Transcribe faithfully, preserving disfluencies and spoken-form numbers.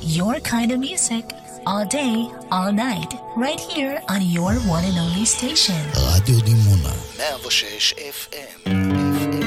your kind of music, all day, all night, right here on your one and only station. רדיו דימונה, מאה ושש אף אם.